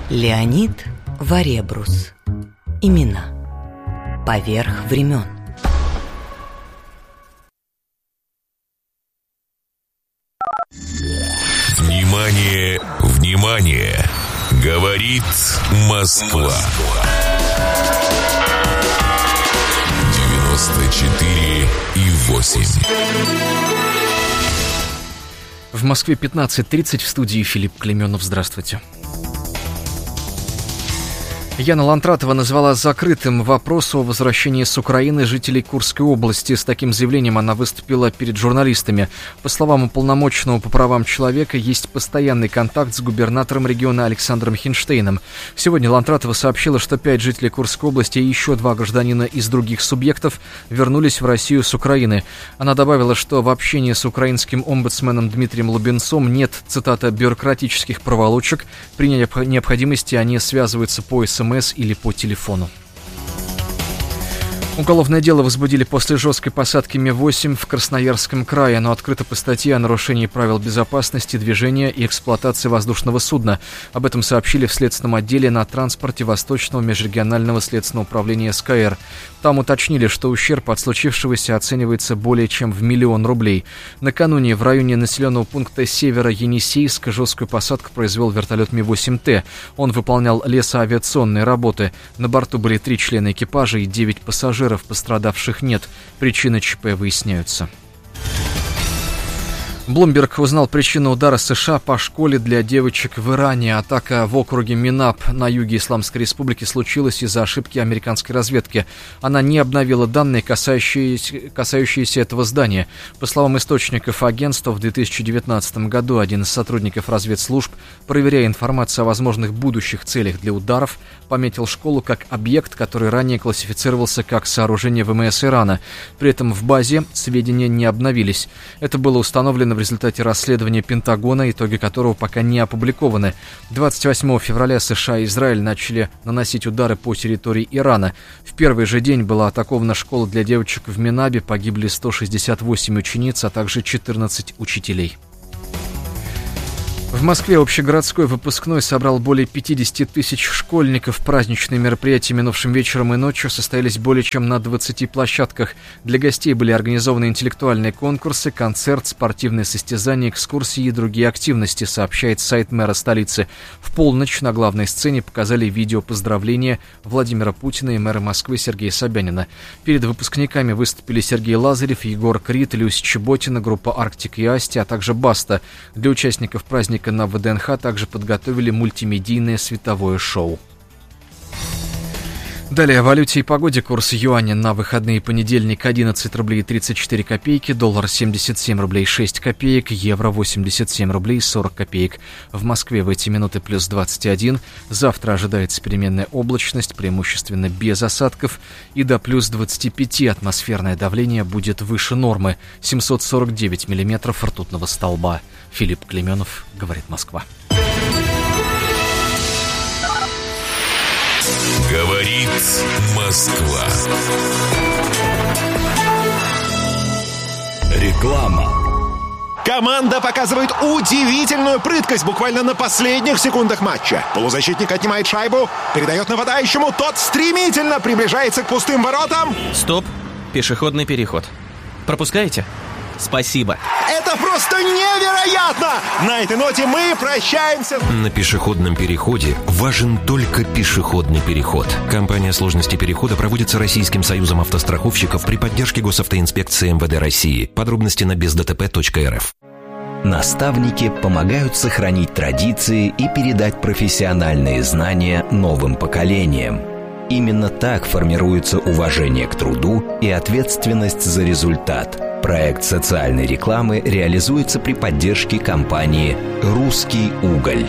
Леонид Варебрус. Имена. Поверх времен. Внимание, внимание! Говорит Москва. 94,8. В Москве 15:30, в студии Филипп Клеменов. Здравствуйте. Яна Лантратова назвала закрытым вопрос о возвращении с Украины жителей Курской области. С таким заявлением она выступила перед журналистами. По словам уполномоченного по правам человека, есть постоянный контакт с губернатором региона Александром Хинштейном. Сегодня Лантратова сообщила, что 5 жителей Курской области и еще 2 гражданина из других субъектов вернулись в Россию с Украины. Она добавила, что в общении с украинским омбудсменом Дмитрием Лубенцом нет, цитата, «бюрократических проволочек». При необходимости они связываются по СМС или по телефону. Уголовное дело возбудили после жесткой посадки Ми-8 в Красноярском крае. Оно открыто по статье о нарушении правил безопасности движения и эксплуатации воздушного судна. Об этом сообщили в Следственном отделе на транспорте Восточного межрегионального следственного управления СКР. Там уточнили, что ущерб от случившегося оценивается более чем в 1 миллион рублей. Накануне в районе населенного пункта Северо-Енисейска жесткую посадку произвел вертолет Ми-8Т. Он выполнял лесоавиационные работы. На борту были 3 члена экипажа и 9 пассажиров. Пострадавших нет. Причины ЧП выясняются. Блумберг узнал причину удара США по школе для девочек в Иране. Атака в округе Минаб на юге Исламской Республики случилась из-за ошибки американской разведки. Она не обновила данные, касающиеся этого здания. По словам источников агентства, в 2019 году один из сотрудников разведслужб, проверяя информацию о возможных будущих целях для ударов, пометил школу как объект, который ранее классифицировался как сооружение ВМС Ирана. При этом в базе сведения не обновились. Это было установлено в результате расследования Пентагона, итоги которого пока не опубликованы. 28 февраля США и Израиль начали наносить удары по территории Ирана. В первый же день была атакована школа для девочек в Минабе, погибли 168 учениц, а также 14 учителей. В Москве общегородской выпускной собрал более 50 тысяч школьников. Праздничные мероприятия минувшим вечером и ночью состоялись более чем на 20 площадках. Для гостей были организованы интеллектуальные конкурсы, концерт, спортивные состязания, экскурсии и другие активности, сообщает сайт мэра столицы. В полночь на главной сцене показали видео поздравления Владимира Путина и мэра Москвы Сергея Собянина. Перед выпускниками выступили Сергей Лазарев, Егор Крид, Люся Чеботина, группа «Арктик» и «Асти», а также «Баста». Для участников праздника на ВДНХ также подготовили мультимедийное световое шоу. Далее о валюте и погоде. Курс юаня на выходные: понедельник 11 рублей 34 копейки, доллар 77 рублей 6 копеек, евро 87 рублей 40 копеек. В Москве в эти минуты плюс 21. Завтра ожидается переменная облачность, преимущественно без осадков, и до плюс 25 атмосферное давление будет выше нормы. 749 миллиметров ртутного столба. Филипп Клеменов, говорит Москва. Говорит Москва. Реклама. Команда показывает удивительную прыткость буквально на последних секундах матча. Полузащитник отнимает шайбу, передает нападающему, тот стремительно приближается к пустым воротам. Стоп, пешеходный переход. Пропускаете? Спасибо. Это просто невероятно! На этой ноте мы прощаемся. На пешеходном переходе важен только пешеходный переход. Компания «Сложности перехода» проводится Российским союзом автостраховщиков при поддержке Госавтоинспекции МВД России. Подробности на бездтп.рф. Наставники помогают сохранить традиции и передать профессиональные знания новым поколениям. Именно так формируется уважение к труду и ответственность за результат. Проект социальной рекламы реализуется при поддержке компании «Русский уголь».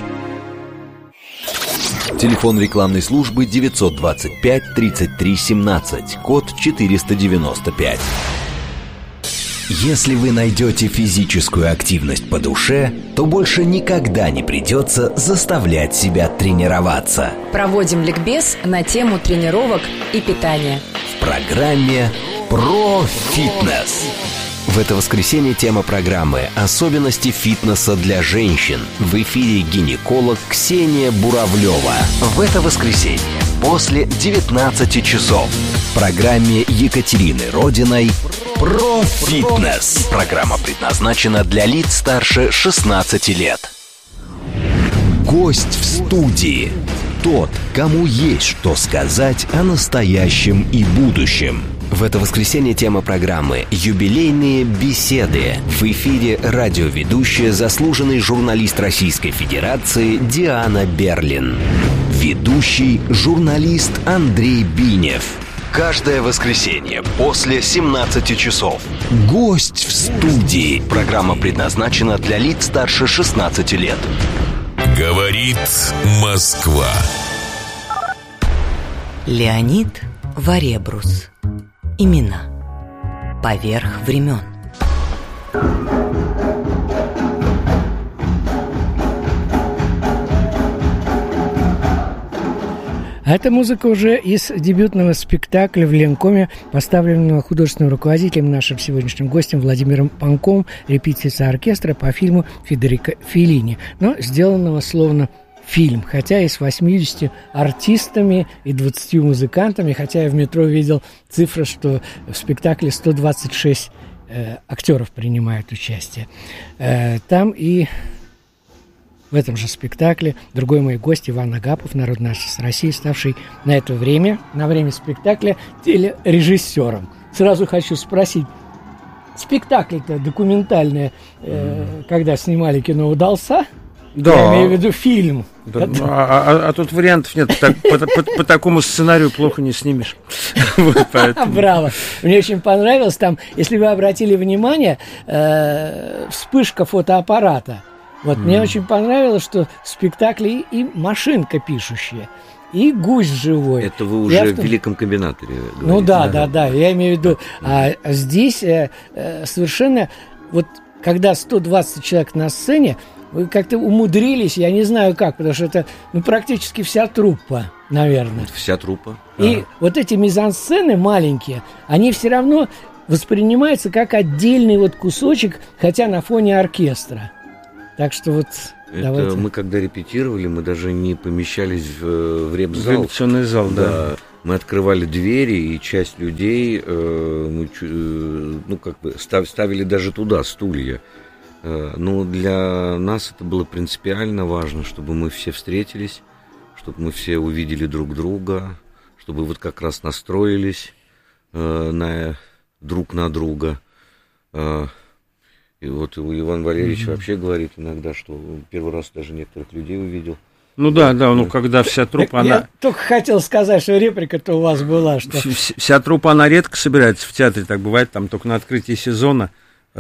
Телефон рекламной службы 925 33 17, код 495. Если вы найдете физическую активность по душе, то больше никогда не придется заставлять себя тренироваться. Проводим ликбез на тему тренировок и питания. В программе «Про фитнес». В В это воскресенье тема программы «Особенности фитнеса для женщин». В эфире гинеколог Ксения Буравлева. В это воскресенье после 19 часов в программе Екатерины Родиной «Про фитнес». Программа предназначена для лиц старше 16 лет. Гость в студии. Тот, кому есть что сказать о настоящем и будущем. В это воскресенье тема программы «Юбилейные беседы». В эфире радиоведущая, заслуженный журналист Российской Федерации Диана Берлин. Ведущий журналист Андрей Бинев. Каждое воскресенье после 17 часов. Гость в студии. Программа предназначена для лиц старше 16 лет. Говорит Москва. Леонид Варебрус. Имена. Поверх времен. А эта музыка уже из дебютного спектакля в Ленкоме, поставленного художественным руководителем, нашим сегодняшним гостем Владимиром Панковым, репетиция оркестра по фильму Федерико Феллини, но сделанного словно фильм, хотя и с 80 артистами и 20 музыкантами, хотя я в метро видел цифру, что в спектакле 126 актеров принимают участие. Там и в этом же спектакле другой мой гость Иван Агапов, народный артист России, ставший на это время, на время спектакля, телережиссером. Сразу хочу спросить, спектакль-то документальный, когда снимали кино, удался? Да. Я имею в виду фильм. Да, а тут вариантов нет. По такому сценарию плохо не снимешь. Браво. Мне очень понравилось там, если вы обратили внимание, вспышка фотоаппарата. Вот мне очень понравилось, что в спектакле и машинка пишущая, и гусь живой. Это вы уже в Великом комбинаторе говорите. Ну да, я имею в виду. А здесь совершенно, вот когда 120 человек на сцене, вы как-то умудрились, я не знаю как, потому что это практически вся труппа, наверное. Вся труппа. И вот эти мизансцены маленькие, они все равно воспринимаются как отдельный вот кусочек, хотя на фоне оркестра. Так что вот давайте. Мы когда репетировали, мы даже не помещались в репзал. В репетиционный зал, да. Мы открывали двери, и часть людей ставили даже туда стулья. Но для нас это было принципиально важно, чтобы мы все встретились, чтобы мы все увидели друг друга, чтобы вот как раз настроились друг на друга. И вот Иван Валерьевич вообще говорит иногда, что первый раз даже некоторых людей увидел. Ну да, когда вся труппа, она... Я только хотел сказать, что реплика-то у вас была, что... Вся труппа, она редко собирается в театре, так бывает, там только на открытии сезона,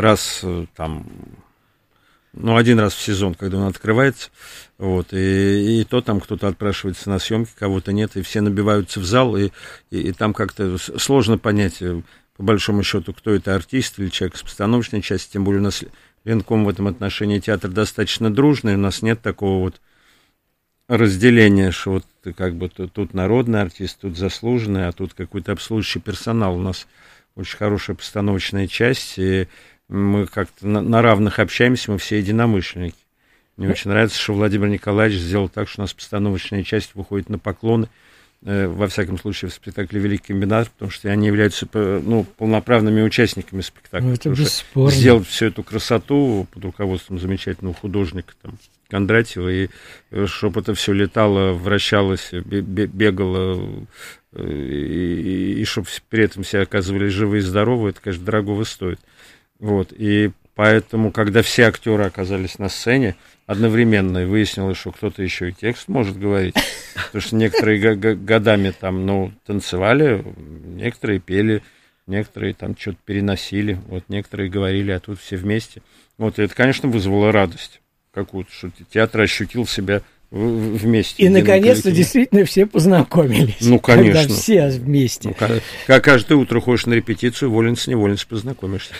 один раз в сезон, когда он открывается, вот, и то там кто-то отпрашивается на съемки, кого-то нет, и все набиваются в зал, и там как-то сложно понять, по большому счету, кто это, артист или человек с постановочной части, тем более у нас Ленком в этом отношении театр достаточно дружный, у нас нет такого вот разделения, что вот как бы тут народный артист, тут заслуженный, а тут какой-то обслуживающий персонал. У нас очень хорошая постановочная часть, и мы как-то на равных общаемся, мы все единомышленники. Мне очень нравится, что Владимир Николаевич сделал так, что у нас постановочная часть выходит на поклоны, во всяком случае, в спектакле «Великий комбинатор», потому что они являются полноправными участниками спектакля. Это бесспорно. Сделать всю эту красоту под руководством замечательного художника Кондратьева, и чтобы это все летало, вращалось, бегало, и чтобы при этом все оказывались живы и здоровы, это, конечно, дорогого стоит. Вот, и поэтому, когда все актеры оказались на сцене одновременно, и выяснилось, что кто-то еще и текст может говорить, потому что некоторые годами там, танцевали, некоторые пели, некоторые там что-то переносили, вот, некоторые говорили, а тут все вместе. Вот, и это, конечно, вызвало радость какую-то, что театр ощутил себя вместе. И, наконец-то, действительно все познакомились. Ну, конечно. Когда все вместе. Как каждое утро ходишь на репетицию, воленс-неволенс познакомишься.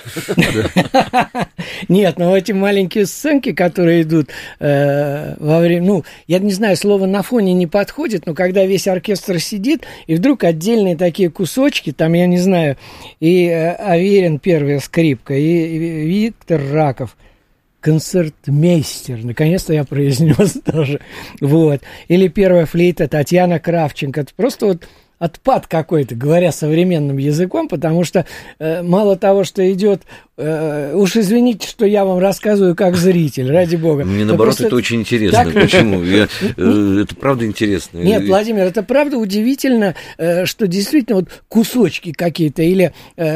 Нет, но эти маленькие сценки, которые идут во время... Ну, я не знаю, слово «на фоне» не подходит, но когда весь оркестр сидит, и вдруг отдельные такие кусочки, там, я не знаю, и Аверин, первая скрипка, и Виктор Раков, концертмейстер, наконец-то я произнес тоже, вот, или первая флейта Татьяна Кравченко, это просто вот отпад какой-то, говоря современным языком, потому что мало того, что идет, уж извините, что я вам рассказываю как зритель, ради бога. Мне наоборот, просто... это очень интересно. Так... Почему? Это правда интересно. Нет, Владимир, это правда удивительно, что действительно вот кусочки какие-то, или,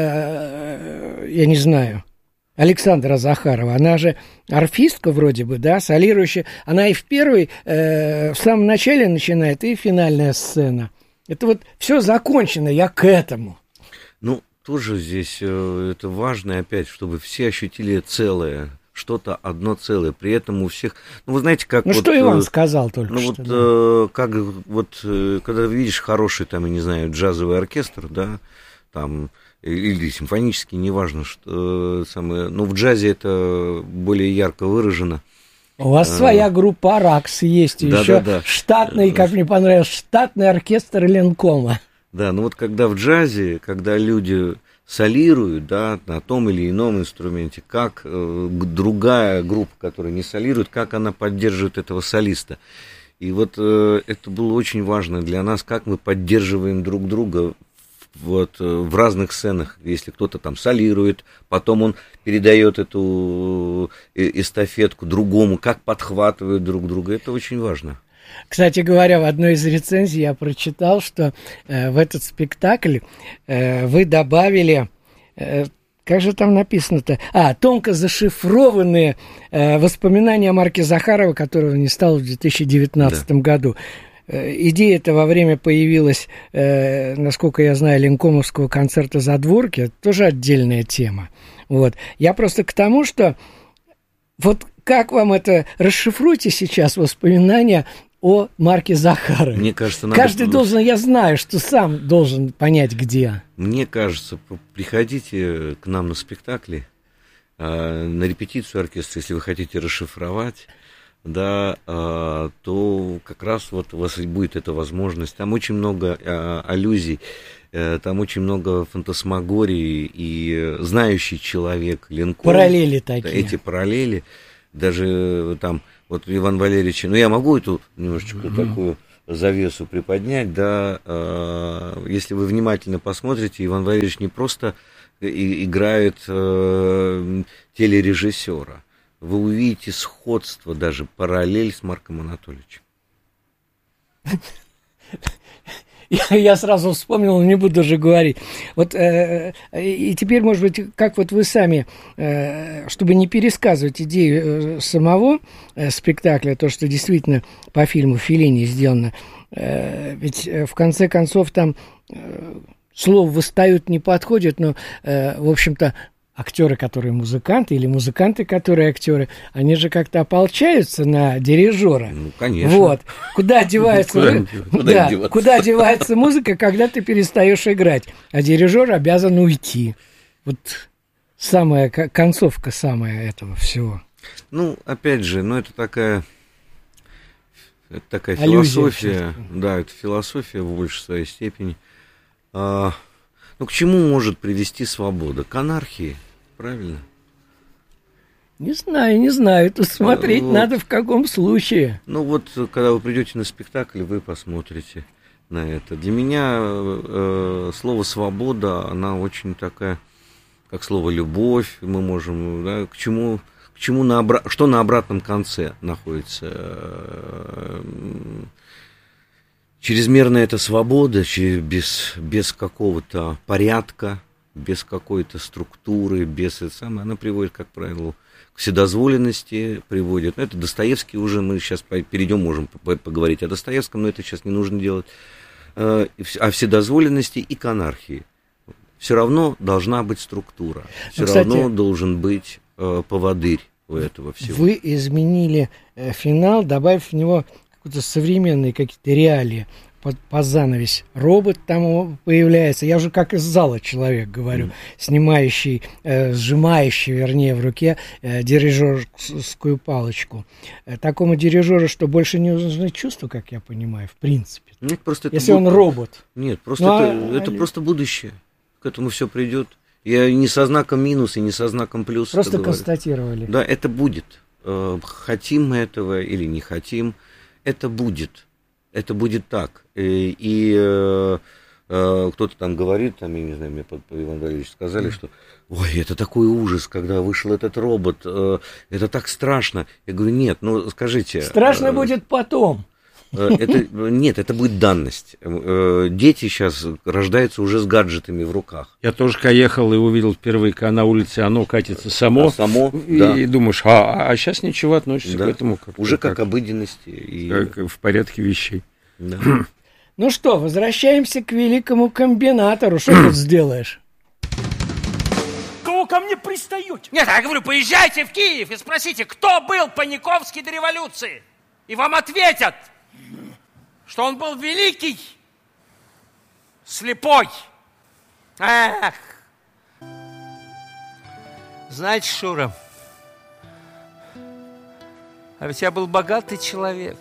я не знаю, Александра Захарова, она же арфистка вроде бы, да, солирующая. Она и в первой, в самом начале начинает, и финальная сцена. Это вот все закончено, я к этому. Ну, тоже здесь это важно, опять, чтобы все ощутили целое, что-то одно целое. При этом у всех... Ну, вы знаете, как... Ну, вот, что Иван сказал только что. Ну, как вот, когда видишь хороший, там, я не знаю, джазовый оркестр, да, там... или симфонический, неважно, что самое, но в джазе это более ярко выражено. У вас своя группа «Аракс» есть, и еще штатный, как мне понравилось, штатный оркестр Ленкома. Да, ну вот когда в джазе, когда люди солируют, да, на том или ином инструменте, как другая группа, которая не солирует, как она поддерживает этого солиста. И вот это было очень важно для нас, как мы поддерживаем друг друга вот в разных сценах, если кто-то там солирует, потом он передает эту эстафетку другому, как подхватывают друг друга, это очень важно. Кстати говоря, в одной из рецензий я прочитал, что в этот спектакль вы добавили, как же там написано-то, тонко зашифрованные воспоминания о Марке Захарова, которого не стало в 2019 году. Идея-то во время появилась, насколько я знаю, ленкомовского концерта «Задворки». Это тоже отдельная тема. Вот. Я просто к тому, что вот как вам это... Расшифруйте сейчас воспоминания о Марке Захарове. Мне кажется, надо... Каждый должен, я знаю, что сам должен понять, где. Мне кажется, приходите к нам на спектакли, на репетицию оркестра, если вы хотите расшифровать, да, то как раз вот у вас будет эта возможность. Там очень много аллюзий, там очень много фантасмагории, и знающий человек Ленком... Параллели такие. Эти параллели, даже там, вот Иван Валерьевич, ну я могу эту немножечко такую завесу приподнять, да, если вы внимательно посмотрите, Иван Валерьевич не просто играет телережиссера, вы увидите сходство, даже параллель с Марком Анатольевичем. Я сразу вспомнил, не буду даже говорить. Вот, и теперь, может быть, как вот вы сами, чтобы не пересказывать идею самого спектакля, то, что действительно по фильму Феллини сделано, ведь в конце концов там слово «восстают» не подходит, но, в общем-то, актеры, которые музыканты, или музыканты, которые актеры, они же как-то ополчаются на дирижера. Ну, конечно. Вот. Куда девается куда девается музыка, когда ты перестаешь играть, а дирижер обязан уйти. Вот самая концовка самая этого всего. Ну, опять же, это такая философия. Да, это философия в большей своей степени. Ну, к чему может привести свобода? К анархии, правильно? Не знаю. Тут смотреть надо в каком случае. Ну, вот, когда вы придете на спектакль, вы посмотрите на это. Для меня слово «свобода», она очень такая, как слово «любовь». Мы можем, да, что на обратном конце находится. Чрезмерная эта свобода, без какого-то порядка, без какой-то структуры, она приводит, как правило, к вседозволенности, приводит. Это Достоевский уже, мы сейчас перейдем, можем поговорить о Достоевском, но это сейчас не нужно делать, о вседозволенности и к анархии. Все равно должна быть структура, все равно должен быть поводырь у этого всего. Вы изменили финал, добавив в него какие-то современные какие-то реалии, по занавесь робот там появляется. Я уже как из зала человек говорю, сжимающий, вернее, в руке дирижерскую палочку. Такому дирижеру, что больше не нужны чувства, как я понимаю, в принципе. Нет, просто если он робот. Нет, просто это просто будущее. К этому все придет. Я не со знаком минус и не со знаком плюс. Просто констатировали. Да, это будет. Хотим мы этого или не хотим, это будет. Это будет так. И кто-то там говорит, там, я не знаю, мне Иван Валерьевич сказали, что ой, это такой ужас, когда вышел этот робот, это так страшно. Я говорю, нет, ну скажите. Страшно будет потом. Нет, это будет данность. Дети сейчас рождаются уже с гаджетами в руках. Я тоже ехал и увидел впервые, когда на улице оно катится само. И думаешь, а сейчас ничего, относишься к этому. Уже как обыденности. Как в порядке вещей. Да. Ну что, возвращаемся к великому комбинатору. Что тут сделаешь? Кого ко мне пристаете? Нет, я говорю, поезжайте в Киев и спросите, кто был Паниковский до революции. И вам ответят, что он был великий, слепой. Эх! Знаете, Шура, а ведь я был богатый человек.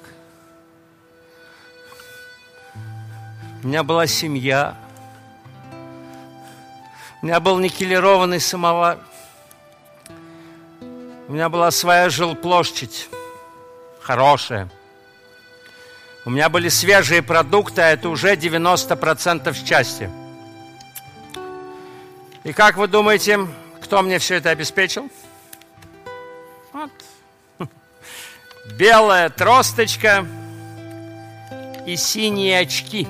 У меня была семья. У меня был никелированный самовар. У меня была своя жилплощадь. Хорошая. У меня были свежие продукты, а это уже 90% счастья. И как вы думаете, кто мне все это обеспечил? Вот. Белая тросточка и синие очки.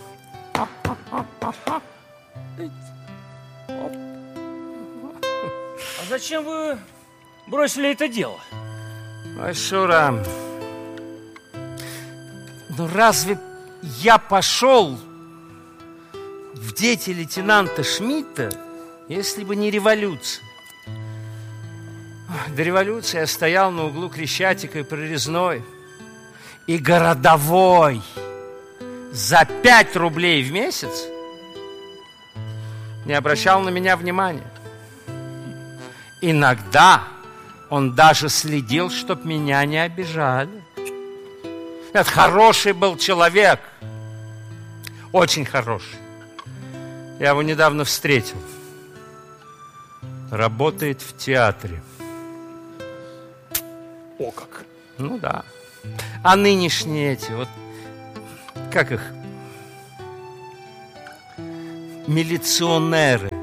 А зачем вы бросили это дело? Ой, Шура, ну разве я пошел в дети лейтенанта Шмидта, если бы не революция? До революции я стоял на углу Крещатика и Прорезной, и городовой за 5 рублей в месяц не обращал на меня внимания. Иногда он даже следил, чтоб меня не обижали. Это хороший был человек. Очень хороший. Я его недавно встретил. Работает в театре. О как! Ну да. А нынешние эти, вот, как их? Милиционеры.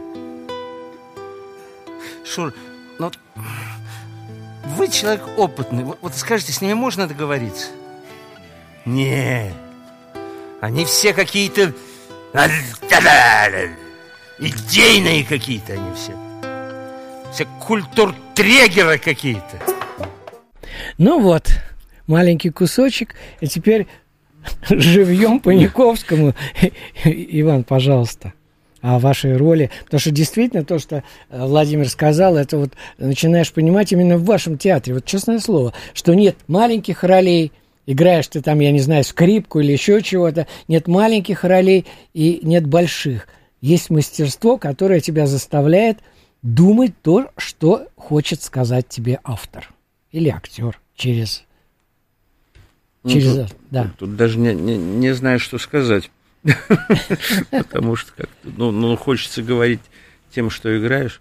Шур, ну, вы человек опытный. Вот скажите, с ними можно договориться? Нет. Они все какие-то идейные какие-то они все. Все культуртрегеры какие-то. Ну вот, маленький кусочек. И теперь живьем Паниковскому. Иван, пожалуйста, о вашей роли. Потому что действительно то, что Владимир сказал, это вот начинаешь понимать именно в вашем театре. Вот честное слово, что нет маленьких ролей. Играешь ты там, я не знаю, скрипку или еще чего-то. Нет маленьких ролей и нет больших. Есть мастерство, которое тебя заставляет думать то, что хочет сказать тебе автор. Или актер через... Тут даже не знаю, что сказать. Потому что как-то, хочется говорить тем, что играешь.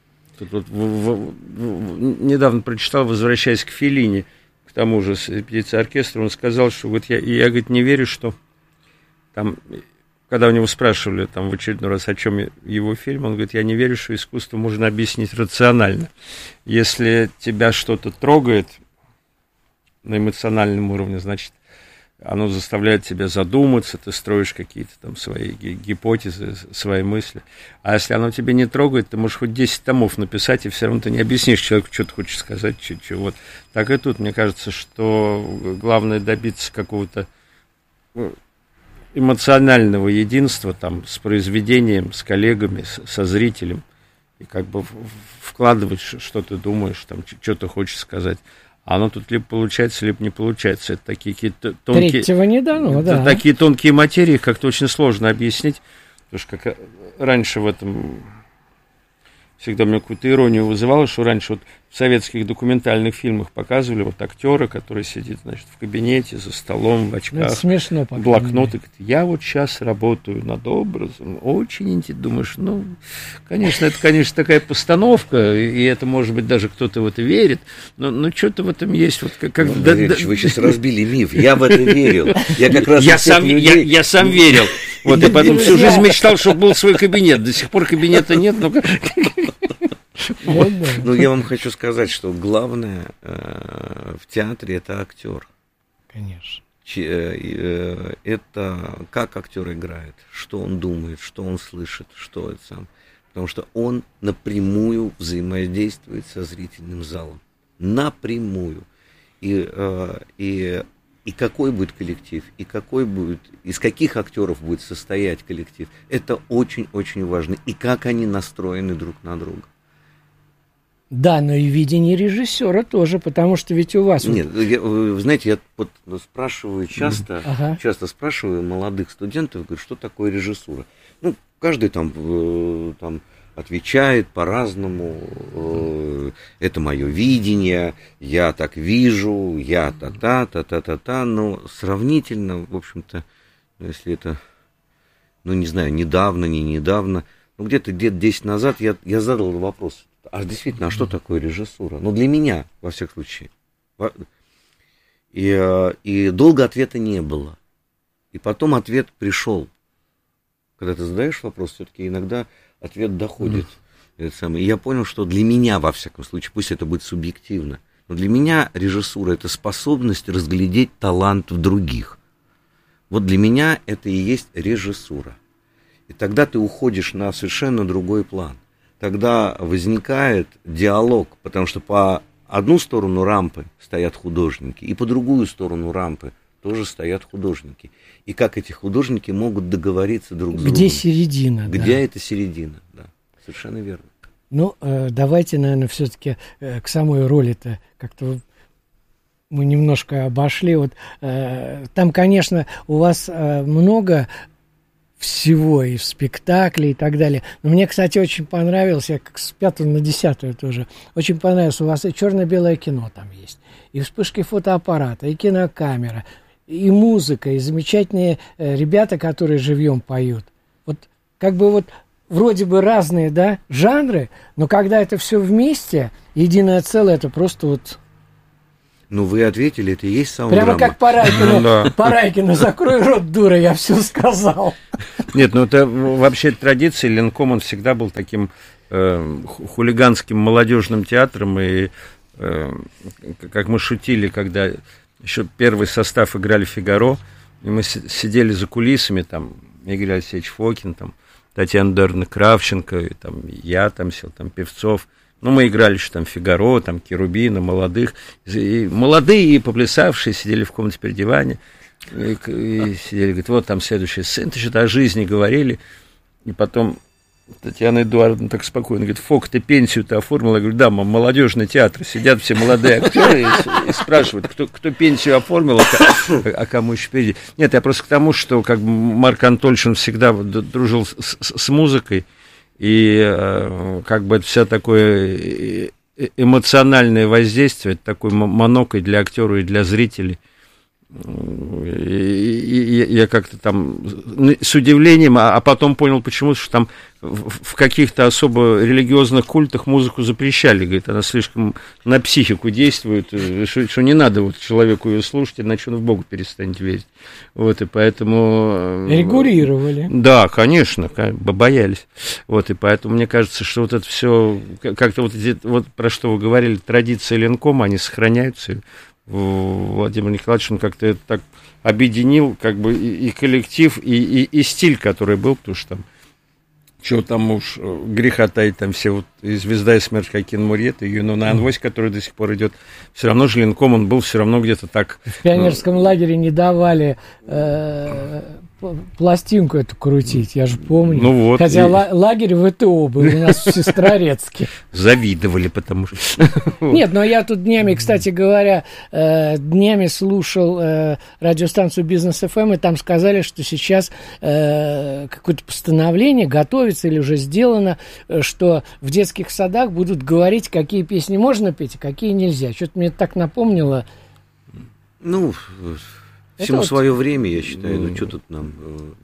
Недавно прочитал, возвращаясь к Феллини, к тому же с репетицией оркестра, он сказал, что вот я говорит, не верю, что там, когда у него спрашивали там в очередной раз, о чем его фильм, он говорит, я не верю, что искусство можно объяснить рационально. Если тебя что-то трогает на эмоциональном уровне, значит, оно заставляет тебя задуматься, ты строишь какие-то там свои гипотезы, свои мысли. А если оно тебя не трогает, ты можешь хоть 10 томов написать, и все равно ты не объяснишь человеку, что ты хочешь сказать, вот. Так и тут, мне кажется, что главное добиться какого-то эмоционального единства там, с произведением, с коллегами, со зрителем, и как бы вкладывать, что ты думаешь, там, что ты хочешь сказать. оно тут либо получается, либо не получается. Это такие какие-то тонкие... Третьего не дано, да. Такие тонкие материи, как-то очень сложно объяснить, потому что как раньше в этом... Всегда мне какую-то иронию вызывало, что раньше вот в советских документальных фильмах показывали вот актера, который сидит, значит, в кабинете, за столом, в очках. Это смешно, блокнот, и говорит, я вот сейчас работаю над образом. Очень интересно. Думаешь, ну, конечно, это, конечно, такая постановка, и это, может быть, даже кто-то в это верит, но что-то в этом есть. Вот, как, Вы сейчас разбили миф. Я в это верил. Я как раз я сам верил. Вот, и потом всю жизнь мечтал, чтобы был свой кабинет. До сих пор кабинета нет, но... Ну, я вам хочу сказать, что главное в театре — это актер. Конечно. Это как актер играет, что он думает, что он слышит, что это сам. Потому что он напрямую взаимодействует со зрительным залом. Напрямую. И какой будет коллектив, и какой будет, из каких актеров будет состоять коллектив, это очень-очень важно. И как они настроены друг на друга. Да, но и видение режиссера тоже, потому что ведь у вас... Нет, вы знаете, я вот спрашиваю часто спрашиваю молодых студентов, говорю, что такое режиссура. Ну, каждый там отвечает по-разному, это мое видение, я так вижу, я та-та, но сравнительно, в общем-то, если это, ну, не знаю, недавно, не недавно, ну, где-то лет 10 назад я задал вопрос, а действительно, а что такое режиссура? Ну, для меня, во всяком случае. И долго ответа не было. И потом ответ пришел. Когда ты задаешь вопрос, все-таки иногда ответ доходит. И я понял, что для меня, во всяком случае, пусть это будет субъективно, но для меня режиссура — это способность разглядеть талант в других. Вот для меня это и есть режиссура. И тогда ты уходишь на совершенно другой план. Тогда возникает диалог, потому что по одну сторону рампы стоят художники, и по другую сторону рампы тоже стоят художники. И как эти художники могут договориться друг с другом. Где середина? Где эта середина, да. Совершенно верно. Ну, давайте, наверное, все-таки к самой роли-то как-то мы немножко обошли. Вот, там, конечно, у вас много всего и в спектакле и так далее. Но мне, кстати, очень понравилось, я как с 5 на 10 тоже, очень понравилось, у вас и черно-белое кино там есть, и вспышки фотоаппарата, и кинокамера, и музыка, и замечательные ребята, которые живьем поют. Вот как бы вот вроде бы разные, да, жанры, но когда это все вместе, единое целое, это просто вот... Ну, вы ответили, это и есть саунд-драма. Прямо как Парайкину, закрой рот, дура, я все сказал. Нет, ну это вообще традиция, Ленком, он всегда был таким хулиганским молодежным театром, и как мы шутили, когда еще первый состав играли «Фигаро», и мы сидели за кулисами, там, Игорь Алексеевич Фокин, там, Татьяна Даровна Кравченко, и, там, я там сел, там, Певцов. Ну, мы играли еще там «Фигаро», там, Керубина, молодых. И молодые и поплясавшие сидели в комнате при диване. И сидели, говорят, вот там следующий сын, что-то о жизни говорили. И потом Татьяна Эдуардовна так спокойно говорит, Фок, ты пенсию-то оформила? Я говорю, да, мам, молодежный театр. Сидят все молодые актеры и спрашивают, кто пенсию оформил, а кому еще впереди. Нет, я просто к тому, что как бы Марк Анатольевич, он всегда дружил с музыкой. И как бы это все такое эмоциональное воздействие, это такой монокль для актера и для зрителей. И я как-то там с удивлением, а потом понял, почему, что там в каких-то особо религиозных культах музыку запрещали, говорит, она слишком на психику действует, что не надо вот человеку ее слушать, иначе он в Бога перестанет верить. Вот, и поэтому... Регулировали. Да, конечно, боялись. Вот, и поэтому мне кажется, что вот это все, как-то вот про что вы говорили, традиции Ленкома, они сохраняются. Владимир Николаевич, он как-то это так объединил, как бы и коллектив, и стиль, который был, потому что там, чего там уж греха таить, там все вот и «Звезда и смерть» Хакин Мурьет, и «Юнона Анвось», который до сих пор идет, все равно же Ленком, он был все равно где-то так... В пионерском лагере не давали пластинку эту крутить, я же помню. Ну вот. Хотя лагерь ВТО был у нас в Сестрорецке. Завидовали, потому что... Нет, но я тут днями, кстати говоря, днями слушал радиостанцию Бизнес ФМ, и там сказали, что сейчас какое-то постановление готовится или уже сделано, что в детских садах будут говорить, какие песни можно петь, а какие нельзя. Что-то мне так напомнило. Ну, всему свое время, я считаю. Ну, что тут нам...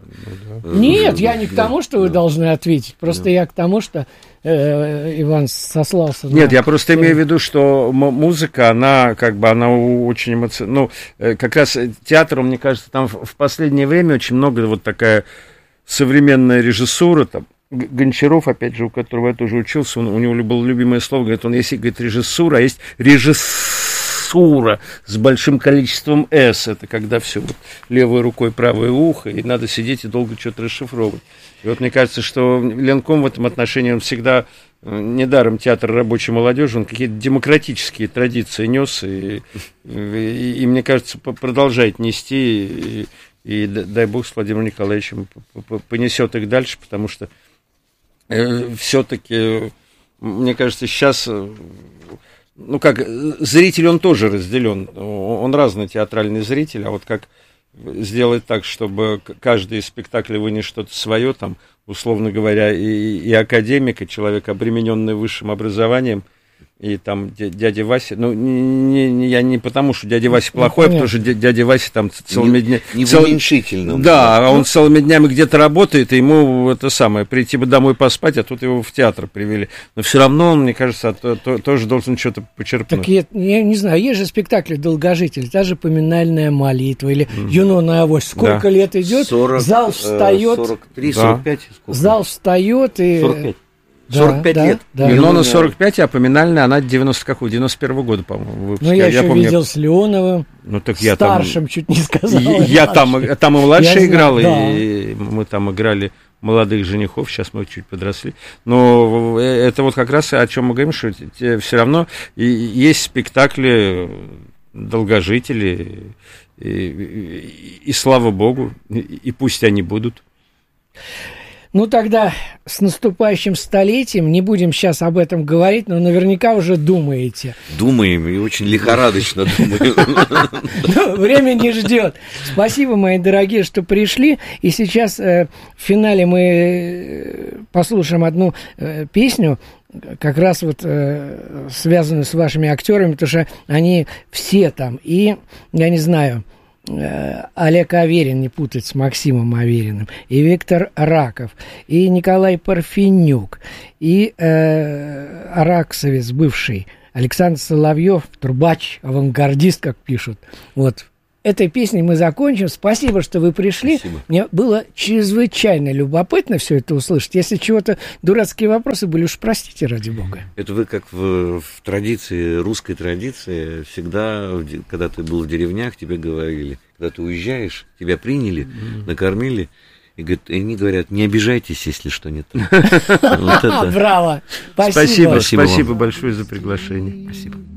Нет, я не к тому, что вы должны ответить. Просто я к тому, что Иван сослался. Нет, я просто имею в виду, что музыка, она очень эмоциональна. Ну, как раз театр, мне кажется, там в последнее время очень много вот такая современная режиссура, там, Гончаров, опять же, у которого я тоже учился, у него было любимое слово, говорит, есть, говорит, режиссура, а есть режиссура с большим количеством «с». Это когда все вот левой рукой правое ухо, и надо сидеть и долго что-то расшифровывать. И вот мне кажется, что Ленком в этом отношении, он всегда, недаром театр рабочей молодежи, он какие-то демократические традиции нес, и мне кажется, продолжает нести, и дай бог с Владимиром Николаевичем понесет их дальше, потому что все-таки, мне кажется, сейчас, ну как, зритель, он тоже разделен, он разный театральный зритель, а вот как сделать так, чтобы каждый из спектаклей вынес что-то свое, там, условно говоря, и академик, и человек, обремененный высшим образованием, и там дядя Вася, ну, я не потому, что дядя Вася плохой, а потому что дядя Вася там целыми днями... Не в уменьшительном. Да, а он целыми днями где-то работает, и ему это самое, прийти бы домой поспать, а тут его в театр привели. Но все равно он, мне кажется, тоже должен что-то почерпнуть. Так я не знаю, есть же спектакли «Долгожитель», та же «Поминальная молитва» или «Юнона Авось». Сколько лет идет, зал встает... 43, 45. Сколько? Зал встает и... 45. 45 лет. Да. Юнона 45, а поминальная она 91 года, по-моему, выпуска. Ну, я еще помню... видел с Леоновым, ну, так я старшим там... чуть не сказал. Я там и младший играл, и мы там играли молодых женихов, сейчас мы чуть подросли. Но это вот как раз о чем мы говорим, что все равно есть спектакли долгожители, и слава богу, и пусть они будут. Ну, тогда с наступающим столетием, не будем сейчас об этом говорить, но наверняка уже думаете. Думаем, и очень лихорадочно думаем. Время не ждет. Спасибо, мои дорогие, что пришли. И сейчас в финале мы послушаем одну песню, как раз вот связанную с вашими актерами, потому что они все там. И, я не знаю... Олег Аверин, не путать с Максимом Авериным, и Виктор Раков, и Николай Парфенюк, и араксовец бывший, Александр Соловьев, трубач, авангардист, как пишут. Вот. Этой песней мы закончим. Спасибо, что вы пришли. Спасибо. Мне было чрезвычайно любопытно все это услышать. Если чего-то дурацкие вопросы были, уж простите, ради бога. Это вы как в традиции, русской традиции, всегда, когда ты был в деревнях, тебе говорили, когда ты уезжаешь, тебя приняли, накормили, и они говорят, не обижайтесь, если что не так. Браво! Спасибо большое за приглашение. Спасибо.